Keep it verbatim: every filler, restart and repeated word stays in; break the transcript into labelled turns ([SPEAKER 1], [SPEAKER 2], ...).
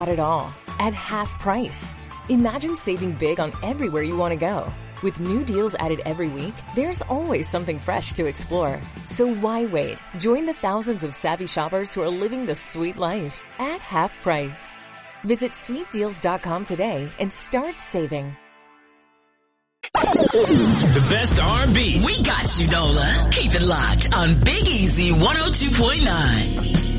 [SPEAKER 1] Not at all. At half price. Imagine saving big on everywhere you want to go. With new deals added every week, there's always something fresh to explore. So why wait? Join the thousands of savvy shoppers who are living the sweet life at half price. Visit sweet deals dot com today and start saving.
[SPEAKER 2] The best R and B.
[SPEAKER 3] We got you, Nola. Keep it locked on Big Easy one oh two point nine.